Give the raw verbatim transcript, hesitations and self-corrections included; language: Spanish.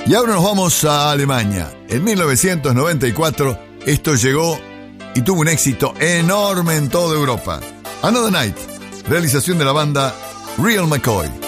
Y ahora nos vamos a Alemania. En mil novecientos noventa y cuatro esto llegó y tuvo un éxito enorme en toda Europa. Another Night, realización de la banda Real McCoy.